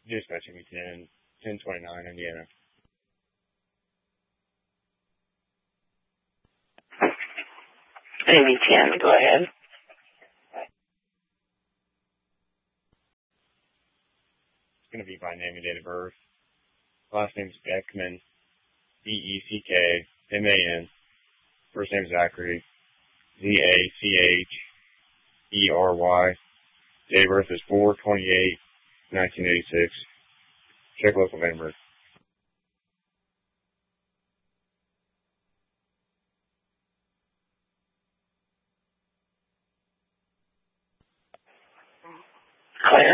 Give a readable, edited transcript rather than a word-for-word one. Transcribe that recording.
Dispatching me 1029 Indiana. Maybe 10, go ahead. It's going to be by name and date of birth. Last name is Beckman, Beckman. First name is Zachary, Zachery. Date of birth is 4/28/1986. Check local number. Clear.